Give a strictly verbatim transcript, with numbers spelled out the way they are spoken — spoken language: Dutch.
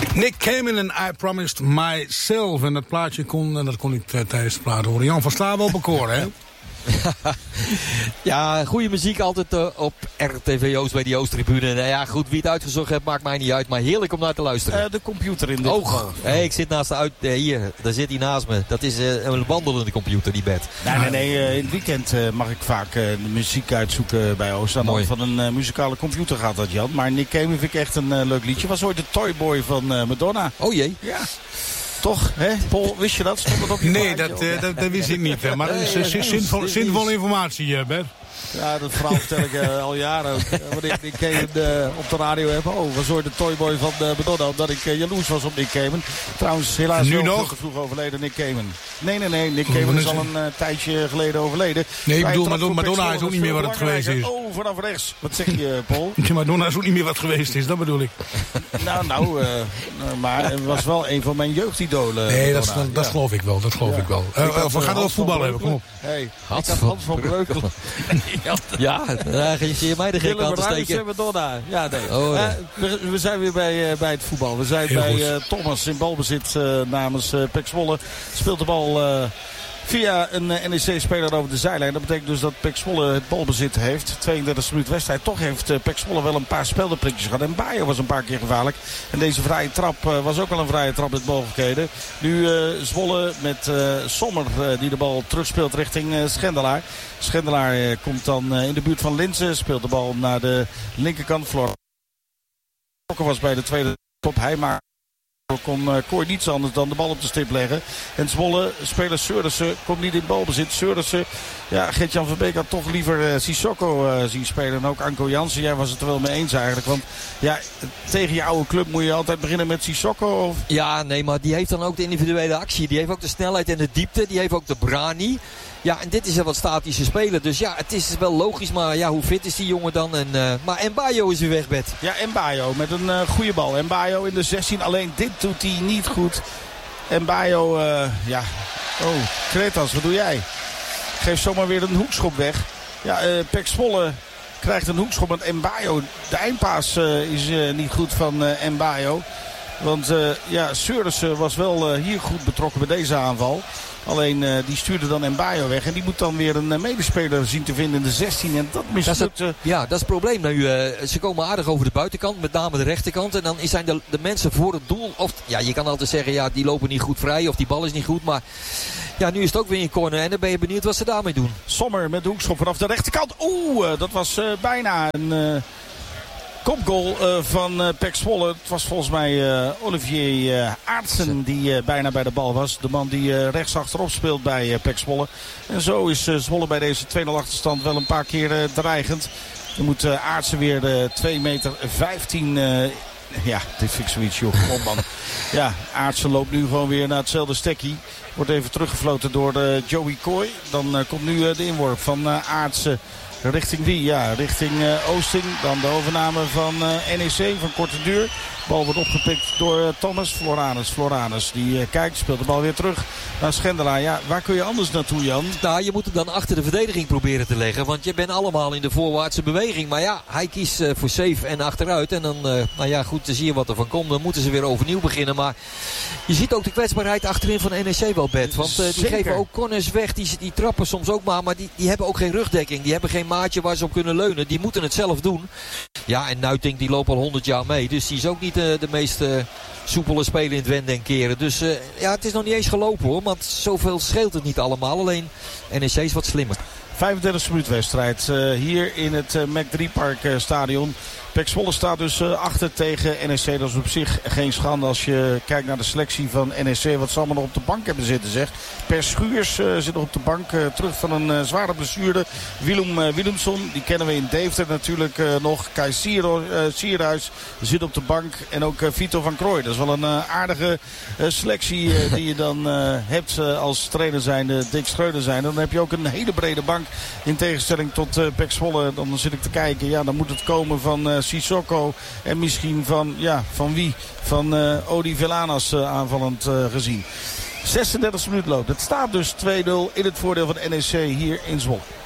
Nick Cayman en I Promised Myself. En dat plaatje kon, en dat kon ik tijdens de plaat horen. Jan van Slaven op een koor, hè? Ja, goede muziek altijd uh, op R T V Oost bij die Oosttribune. Nou ja, goed, wie het uitgezocht heeft, maakt mij niet uit. Maar heerlijk om naar te luisteren. Uh, de computer in dit oh, geval. Hey, ik zit naast de uit... Uh, hier, daar zit hij naast me. Dat is uh, een wandelende computer, die bed. Nee, nee, nee. Uh, in het weekend uh, mag ik vaak uh, de muziek uitzoeken bij Oost. Aan de hand van een uh, muzikale computer gaat dat, Jan. Maar Nick Cayman vind ik echt een uh, leuk liedje. Was ooit de Toyboy van uh, Madonna. Oh jee. Ja. Toch, hè? Paul, wist je dat? Stond dat op je Nee, dat, uh, dat, dat wist ik niet. Maar dat is uh, zinvolle, zinvolle informatie, uh, Bert. Ja, dat verhaal vertel ik uh, al jaren ook. Wanneer ik Nick Cayman uh, op de radio heb. Oh, was ooit de Toyboy van uh, Madonna. Omdat ik uh, jaloers was op Nick Cayman. Trouwens, helaas nu wel nog? vroeg overleden Nick Cayman. Nee, nee, nee. Nick Cayman is al een uh, tijdje geleden overleden. Nee, ik bedoel, Madonna, Madonna is ook niet meer wat het geweest is. Oh, vanaf rechts. Wat zeg je, Paul? Madonna is ook niet meer wat geweest is, dat bedoel ik. Nou, nou, uh, maar het was wel een van mijn jeugdidolen. Nee, dat, dat, dat ja. geloof ik wel. Dat geloof ja. ik wel. Uh, uh, we gaan over voetbal hebben, kom op. Hey, ik had Hans van Breukelen. Ja, daar zie je mij de gek aan te steken. Madonna. Ja, nee. Oh, nee. Uh, we, we zijn weer bij, uh, bij het voetbal. We zijn Heel bij uh, Thomas in balbezit uh, namens uh, P E C Zwolle. Speelt de bal uh, via een uh, N E C-speler over de zijlijn. Dat betekent dus dat P E C Zwolle het balbezit heeft. tweeëndertigste minuut wedstrijd. Toch heeft uh, P E C Zwolle wel een paar speldenprikjes gehad. En Bayer was een paar keer gevaarlijk. En deze vrije trap uh, was ook wel een vrije trap met mogelijkheden. Nu uh, Zwolle met uh, Sommer uh, die de bal terugspeelt richting uh, Schendelaar. Schendelaar uh, komt dan uh, in de buurt van Linzen. Speelt de bal naar de linkerkant. Flor was bij de tweede top. Hij maakt. kon uh, Kooi niets anders dan de bal op de stip leggen. En Zwolle, speler Seurissen, komt niet in balbezit. Seurissen, ja, Gert-Jan van Beek had toch liever uh, Sissoko uh, zien spelen. En ook Anko Jansen, jij was het er wel mee eens eigenlijk. Want ja, tegen je oude club moet je altijd beginnen met Sissoko. Of... Ja, nee, maar die heeft dan ook de individuele actie. Die heeft ook de snelheid en de diepte. Die heeft ook de brani. Ja, en dit is een wat statische speler. Dus ja, het is wel logisch. Maar ja, hoe fit is die jongen dan? En, uh, maar Mbayo is weer weg, Bet. Ja, Mbayo met een uh, goede bal. Mbayo in de zestien. Alleen dit doet hij niet goed. Mbayo, uh, ja. Oh, Kretas, wat doe jij? Geef zomaar weer een hoekschop weg. Ja, uh, P E C Zwolle krijgt een hoekschop met Mbayo. De eindpaas uh, is uh, niet goed van uh, Mbayo. Want uh, ja, Seurissen was wel uh, hier goed betrokken bij deze aanval. Alleen uh, die stuurde dan Mbayo weg. En die moet dan weer een uh, medespeler zien te vinden in de zestien. En dat mislukt. Uh... Ja, dat is het probleem. Nu, uh, ze komen aardig over de buitenkant. Met name de rechterkant. En dan zijn de, de mensen voor het doel. Of ja, je kan altijd zeggen, ja, die lopen niet goed vrij. Of die bal is niet goed. Maar ja, nu is het ook weer in corner. En dan ben je benieuwd wat ze daarmee doen. Sommer met de hoekschop vanaf de rechterkant. Oeh, uh, dat was uh, bijna een... Uh... kopgoal uh, van uh, P E C Zwolle. Het was volgens mij uh, Olivier uh, Aartsen die uh, bijna bij de bal was. De man die uh, rechts achterop speelt bij uh, P E C Zwolle. En zo is uh, Zwolle bij deze twee nul achterstand wel een paar keer uh, dreigend. Dan moet uh, Aartsen weer de twee meter vijftien... Uh, ja, dit vind ik zoiets, joh. Kom man. Ja, Aartsen loopt nu gewoon weer naar hetzelfde stekkie. Wordt even teruggefloten door uh, Joey Kooi. Dan uh, komt nu uh, de inworp van uh, Aartsen. Richting wie? Ja, richting uh, Oosting. Dan de overname van uh, N E C van korte duur. De bal wordt opgepikt door uh, Thomas Floranus. Floranus die uh, kijkt, speelt de bal weer terug naar Schendelaar. Ja, waar kun je anders naartoe, Jan? Nou, je moet hem dan achter de verdediging proberen te leggen. Want je bent allemaal in de voorwaartse beweging. Maar ja, hij kiest uh, voor safe en achteruit. En dan, uh, nou ja, goed, te zien wat er van komt. Dan moeten ze weer overnieuw beginnen. Maar je ziet ook de kwetsbaarheid achterin van N E C wel, Bet. Want uh, die Zeker. geven ook corners weg. Die, die trappen soms ook maar. Maar die, die hebben ook geen rugdekking. Die hebben geen maatje waar ze op kunnen leunen. Die moeten het zelf doen. Ja, en Nuitink die loopt al honderd jaar mee. Dus die is ook niet uh, de meest uh, soepele speler in het wenden en keren. Dus uh, ja, het is nog niet eens gelopen hoor. Want zoveel scheelt het niet allemaal. Alleen N E C is wat slimmer. vijfendertigste minuut wedstrijd uh, hier in het uh, Mac drie Park uh, stadion. P E C Zwolle staat dus uh, achter tegen N E C. Dat is op zich geen schande als je kijkt naar de selectie van N E C. Wat ze allemaal nog op de bank hebben zitten, zeg. Per Schuurs uh, zit nog op de bank. Uh, terug van een uh, zware blessure. Willem uh, Willemsson, die kennen we in Deventer natuurlijk uh, nog. Kai Siero, uh, Sierhuis zit op de bank. En ook uh, Vito van Krooij. Dat is wel een uh, aardige uh, selectie uh, die je dan uh, hebt uh, als trainer zijnde, Dick Schreuder zijnde. Dan heb je ook een hele brede bank. In tegenstelling tot uh, P E C Zwolle. Dan zit ik te kijken. Ja, dan moet het komen van... Uh, Sissoko en misschien van, ja, van wie? Van uh, Odi Velanas uh, aanvallend uh, gezien. zesendertigste minuut loopt. Het staat dus twee nul in het voordeel van N E C hier in Zwolle.